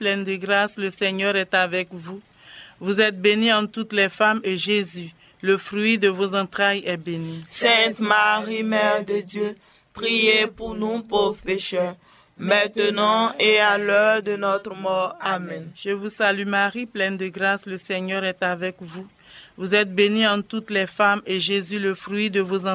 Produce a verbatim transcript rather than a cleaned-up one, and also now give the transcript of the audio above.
pleine de grâce, le Seigneur est avec vous. Vous êtes bénie entre toutes les femmes et Jésus, le fruit de vos entrailles, est béni. Sainte Marie, Mère de Dieu, priez pour nous pauvres pécheurs, maintenant et à l'heure de notre mort. Amen. Je vous salue Marie, pleine de grâce, le Seigneur est avec vous. Vous êtes bénie entre toutes les femmes et Jésus, le fruit de vos entrailles,